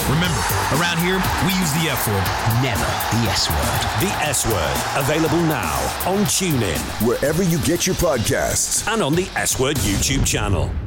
Remember, around here, we use the F word, never the S word. The S Word, available now on TuneIn, wherever you get your podcasts, and on the S Word YouTube channel.